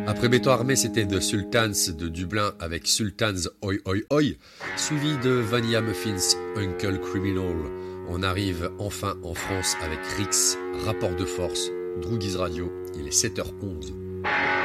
Après Béton Armé, c'était The Sultans de Dublin avec Sultans Oi Oi Oi, suivi de Vanilla Muffins Uncle Criminal. On arrive enfin en France avec Rix, Rapport de force, Droogies Radio, il est 7h11.